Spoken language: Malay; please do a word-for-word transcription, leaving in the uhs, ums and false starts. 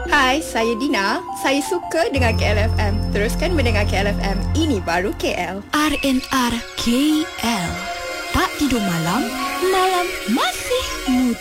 Hai, saya Dina. Saya suka dengar K L F M. Teruskan mendengar K L F M. Ini baru K L. R N R K L. Tak tidur malam, malam masih muda.